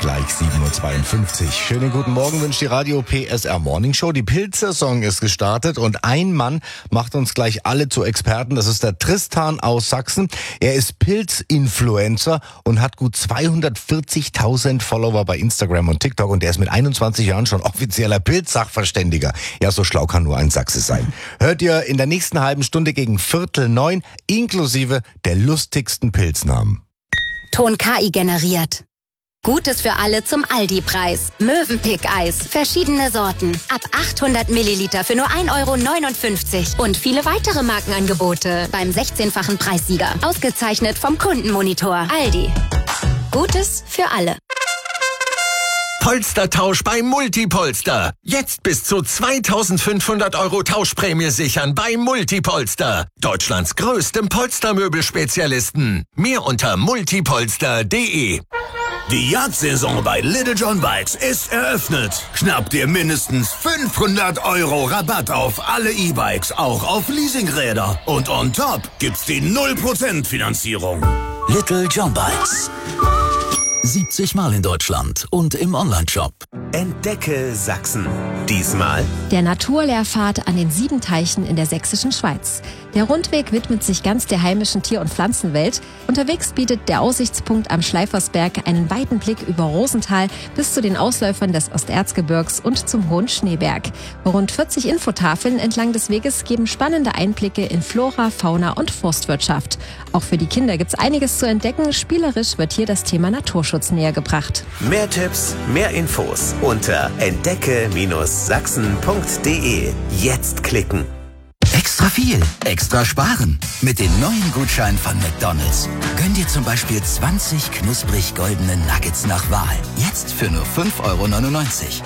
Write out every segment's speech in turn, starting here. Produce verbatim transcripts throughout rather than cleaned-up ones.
gleich sieben Uhr zweiundfünfzig. Schönen guten Morgen wünscht die Radio P S R Morning Show. Die Pilzsaison ist gestartet und ein Mann macht uns gleich alle zu Experten. Das ist der Tristan aus Sachsen. Er ist Pilzinfluencer und hat gut zweihundertvierzigtausend Follower bei Instagram und TikTok und er ist mit einundzwanzig Jahren schon offizieller Pilzsachverständiger. Ja, so schlau kann nur ein Sachse sein. Hört ihr in der nächsten halben Stunde gegen Viertel neun, inklusive der lustigsten Pilznamen. Ton K I generiert. Gutes für alle zum Aldi-Preis. Mövenpick-Eis. Verschiedene Sorten. Ab achthundert Milliliter für nur ein Euro neunundfünfzig. Und viele weitere Markenangebote beim sechzehnfachen Preissieger. Ausgezeichnet vom Kundenmonitor. Aldi. Gutes für alle. Polstertausch bei Multipolster. Jetzt bis zu zweitausendfünfhundert Euro Tauschprämie sichern bei Multipolster. Deutschlands größtem Polstermöbelspezialisten. Mehr unter multipolster punkt de. Die Jagdsaison bei Little John Bikes ist eröffnet. Schnapp dir mindestens fünfhundert Euro Rabatt auf alle E-Bikes, auch auf Leasingräder. Und on top gibt's die null Prozent Finanzierung. Little John Bikes. siebzig Mal in Deutschland und im Onlineshop. Entdecke Sachsen. Diesmal der Naturlehrpfad an den sieben Teichen in der sächsischen Schweiz. Der Rundweg widmet sich ganz der heimischen Tier- und Pflanzenwelt. Unterwegs bietet der Aussichtspunkt am Schleifersberg einen weiten Blick über Rosental bis zu den Ausläufern des Osterzgebirgs und zum Hohen Schneeberg. Rund vierzig Infotafeln entlang des Weges geben spannende Einblicke in Flora, Fauna und Forstwirtschaft. Auch für die Kinder gibt's einiges zu entdecken. Spielerisch wird hier das Thema Naturschutz näher gebracht. mehr Tipps, mehr Infos unter entdecke Sachsen punkt de. Jetzt klicken. Extra viel, extra sparen. Mit den neuen Gutscheinen von McDonald's. Gönn dir zum Beispiel zwanzig knusprig goldene Nuggets nach Wahl. Jetzt für nur fünf Euro neunundneunzig.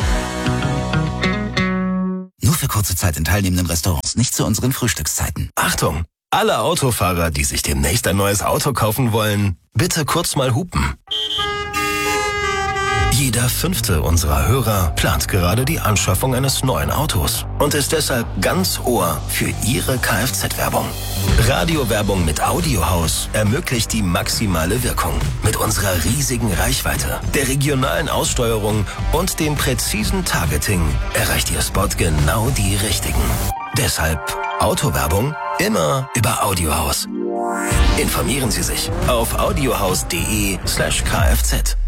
Nur für kurze Zeit in teilnehmenden Restaurants, nicht zu unseren Frühstückszeiten. Achtung! Alle Autofahrer, die sich demnächst ein neues Auto kaufen wollen, bitte kurz mal hupen. Jeder fünfte unserer Hörer plant gerade die Anschaffung eines neuen Autos und ist deshalb ganz Ohr für Ihre Kfz-Werbung. Radiowerbung mit Audiohaus ermöglicht die maximale Wirkung. Mit unserer riesigen Reichweite, der regionalen Aussteuerung und dem präzisen Targeting erreicht Ihr Spot genau die Richtigen. Deshalb Autowerbung immer über Audiohaus. Informieren Sie sich auf audiohaus punkt de slash kfz.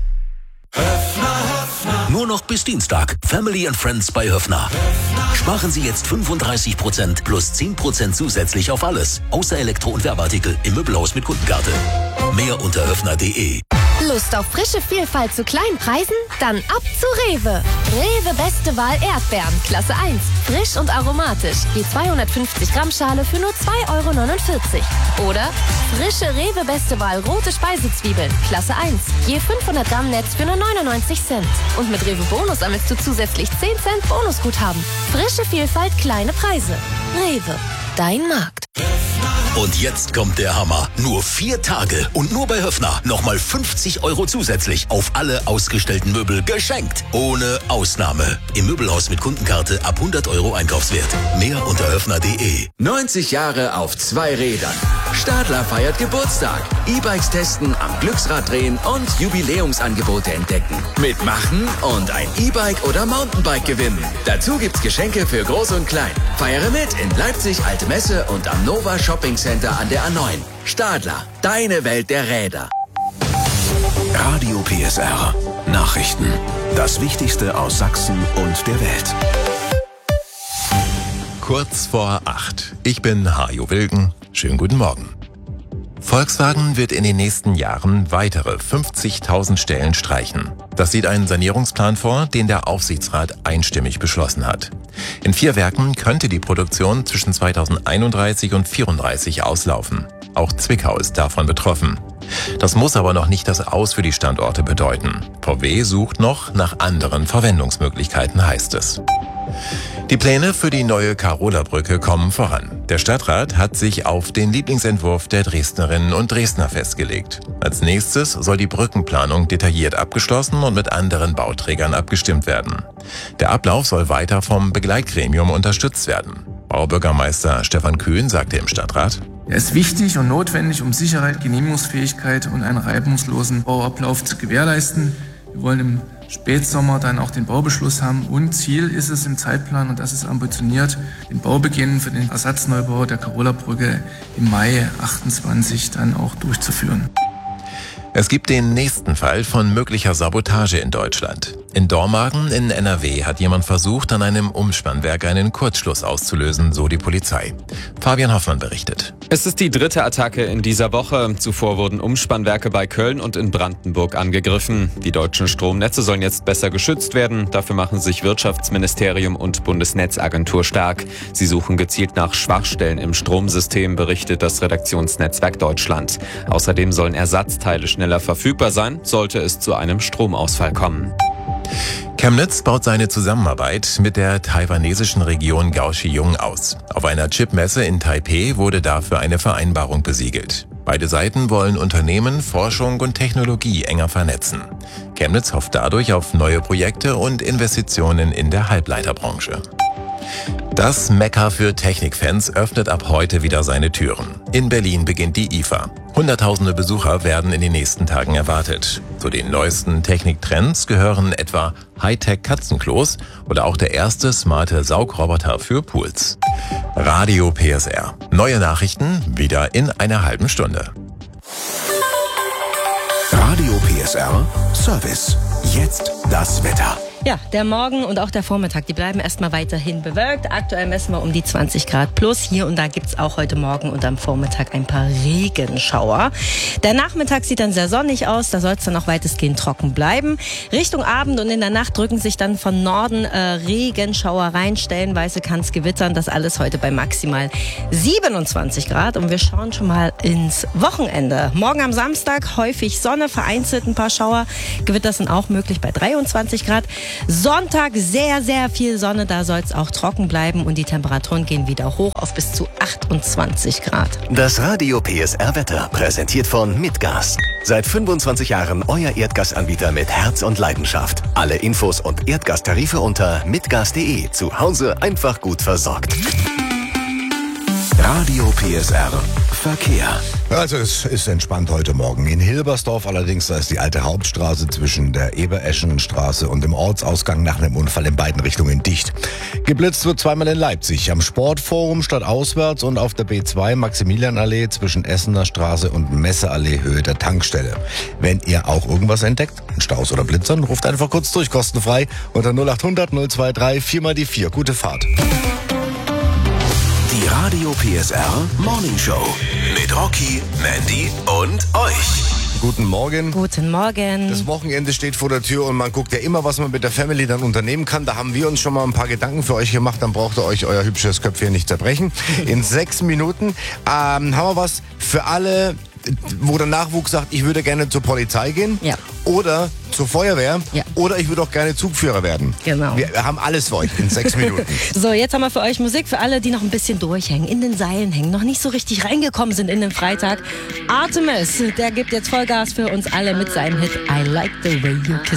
Nur noch bis Dienstag. Family and Friends bei Höffner. Sparen Sie jetzt fünfunddreißig Prozent plus zehn Prozent zusätzlich auf alles. Außer Elektro- und Werbeartikel im Möbelhaus mit Kundenkarte. Mehr unter höffner punkt de. Lust auf frische Vielfalt zu kleinen Preisen? Dann ab zu Rewe. Rewe Beste Wahl Erdbeeren, Klasse eins. Frisch und aromatisch. Je zweihundertfünfzig Gramm Schale für nur zwei Euro neunundvierzig. Oder frische Rewe Beste Wahl rote Speisezwiebeln, Klasse eins. Je fünfhundert Gramm Netz für nur neunundneunzig Cent. Und mit Rewe Bonus sammelst du zusätzlich zehn Cent Bonusguthaben. Frische Vielfalt, kleine Preise. Rewe, dein Markt. Und jetzt kommt der Hammer. Nur vier Tage und nur bei Höffner nochmal fünfzig Euro zusätzlich auf alle ausgestellten Möbel geschenkt. Ohne Ausnahme. Im Möbelhaus mit Kundenkarte ab hundert Euro Einkaufswert. Mehr unter höffner punkt de. neunzig Jahre auf zwei Rädern. Stadler feiert Geburtstag. E-Bikes testen, am Glücksrad drehen und Jubiläumsangebote entdecken. Mitmachen und ein E-Bike oder Mountainbike gewinnen. Dazu gibt's Geschenke für Groß und Klein. Feiere mit in Leipzig, Alte Messe und am Nova Shopping Center an der A neun. Stadler, deine Welt der Räder. Radio P S R. Nachrichten. Das Wichtigste aus Sachsen und der Welt. Kurz vor acht. Ich bin Hajo Wilken. Schönen guten Morgen. Volkswagen wird in den nächsten Jahren weitere fünfzigtausend Stellen streichen. Das sieht ein Sanierungsplan vor, den der Aufsichtsrat einstimmig beschlossen hat. In vier Werken könnte die Produktion zwischen zweitausendeinunddreißig und vierunddreißig auslaufen. Auch Zwickau ist davon betroffen. Das muss aber noch nicht das Aus für die Standorte bedeuten. V W sucht noch nach anderen Verwendungsmöglichkeiten, heißt es. Die Pläne für die neue Karola-Brücke kommen voran. Der Stadtrat hat sich auf den Lieblingsentwurf der Dresdnerinnen und Dresdner festgelegt. Als nächstes soll die Brückenplanung detailliert abgeschlossen und mit anderen Bauträgern abgestimmt werden. Der Ablauf soll weiter vom Begleitgremium unterstützt werden. Baubürgermeister Stefan Kühn sagte im Stadtrat: Er ist wichtig und notwendig, um Sicherheit, Genehmigungsfähigkeit und einen reibungslosen Bauablauf zu gewährleisten. Wir wollen im Spätsommer dann auch den Baubeschluss haben und Ziel ist es im Zeitplan, und das ist ambitioniert, den Baubeginn für den Ersatzneubau der Karola-Brücke im Mai achtundzwanzig dann auch durchzuführen. Es gibt den nächsten Fall von möglicher Sabotage in Deutschland. In Dormagen in N R W hat jemand versucht, an einem Umspannwerk einen Kurzschluss auszulösen, so die Polizei. Fabian Hoffmann berichtet. Es ist die dritte Attacke in dieser Woche. Zuvor wurden Umspannwerke bei Köln und in Brandenburg angegriffen. Die deutschen Stromnetze sollen jetzt besser geschützt werden. Dafür machen sich Wirtschaftsministerium und Bundesnetzagentur stark. Sie suchen gezielt nach Schwachstellen im Stromsystem, berichtet das Redaktionsnetzwerk Deutschland. Außerdem sollen Ersatzteile schneller verfügbar sein, sollte es zu einem Stromausfall kommen. Chemnitz baut seine Zusammenarbeit mit der taiwanesischen Region Kaohsiung aus. Auf einer Chipmesse in Taipeh wurde dafür eine Vereinbarung besiegelt. Beide Seiten wollen Unternehmen, Forschung und Technologie enger vernetzen. Chemnitz hofft dadurch auf neue Projekte und Investitionen in der Halbleiterbranche. Das Mekka für Technikfans öffnet ab heute wieder seine Türen. In Berlin beginnt die I F A. Hunderttausende Besucher werden in den nächsten Tagen erwartet. Zu den neuesten Techniktrends gehören etwa Hightech-Katzenklos oder auch der erste smarte Saugroboter für Pools. Radio P S R. Neue Nachrichten wieder in einer halben Stunde. Radio P S R Service. Jetzt das Wetter. Ja, der Morgen und auch der Vormittag, die bleiben erstmal weiterhin bewölkt. Aktuell messen wir um die zwanzig Grad plus. Hier und da gibt's auch heute Morgen und am Vormittag ein paar Regenschauer. Der Nachmittag sieht dann sehr sonnig aus, da soll es dann auch weitestgehend trocken bleiben. Richtung Abend und in der Nacht drücken sich dann von Norden äh, Regenschauer rein. Stellenweise kann es gewittern, das alles heute bei maximal siebenundzwanzig Grad. Und wir schauen schon mal ins Wochenende. Morgen am Samstag häufig Sonne, vereinzelt ein paar Schauer. Gewitter sind auch möglich bei dreiundzwanzig Grad. Sonntag sehr, sehr viel Sonne, da soll es auch trocken bleiben und die Temperaturen gehen wieder hoch auf bis zu achtundzwanzig Grad. Das Radio P S R Wetter, präsentiert von Mitgas. Seit fünfundzwanzig Jahren euer Erdgasanbieter mit Herz und Leidenschaft. Alle Infos und Erdgastarife unter mitgas punkt de. Zu Hause einfach gut versorgt. Radio P S R Verkehr. Also es ist entspannt heute Morgen. In Hilbersdorf allerdings, da ist die alte Hauptstraße zwischen der Ebereschenstraße und dem Ortsausgang nach einem Unfall in beiden Richtungen dicht. Geblitzt wird zweimal in Leipzig, am Sportforum stadtauswärts und auf der B zwei Maximilianallee zwischen Essener Straße und Messeallee Höhe der Tankstelle. Wenn ihr auch irgendwas entdeckt, Staus oder Blitzern, ruft einfach kurz durch, kostenfrei unter null acht hundert null zwei drei vier mal die vier. Gute Fahrt. Die Radio P S R Morning Show mit Rocky, Mandy und euch. Guten Morgen. Guten Morgen. Das Wochenende steht vor der Tür und man guckt ja immer, was man mit der Family dann unternehmen kann. Da haben wir uns schon mal ein paar Gedanken für euch gemacht. Dann braucht ihr euch euer hübsches Köpfchen nicht zerbrechen. In sechs Minuten ähm, haben wir was für alle, wo der Nachwuchs sagt, ich würde gerne zur Polizei gehen. Ja. Oder zur Feuerwehr. Ja. Oder ich würde auch gerne Zugführer werden. Genau. Wir haben alles für euch in sechs Minuten. So, jetzt haben wir für euch Musik für alle, die noch ein bisschen durchhängen, in den Seilen hängen, noch nicht so richtig reingekommen sind in den Freitag. Artemis, der gibt jetzt Vollgas für uns alle mit seinem Hit I Like the Way You Kiss.